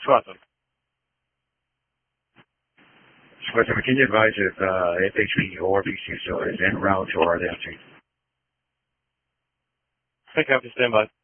Swatman. Swatman, can you advise if FHP or BC still is en route or are they entering? Pick up and stand by.